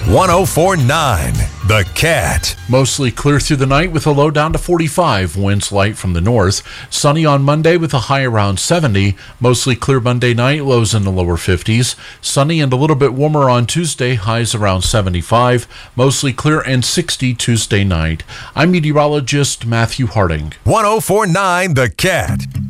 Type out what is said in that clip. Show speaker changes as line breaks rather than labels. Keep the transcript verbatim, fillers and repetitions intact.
one oh four point nine The Cat.
Mostly clear through the night with a low down to forty-five. Winds light from the north. Sunny on Monday with a high around seventy. Mostly clear Monday night, lows in the lower fifties. Sunny and a little bit warmer on Tuesday, highs around seventy-five. Mostly clear and sixty Tuesday night. I'm meteorologist Matthew Harding.
one oh four point nine The Cat.